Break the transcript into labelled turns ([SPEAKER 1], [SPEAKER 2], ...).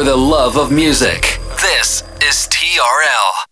[SPEAKER 1] for the love of music. This is TRL.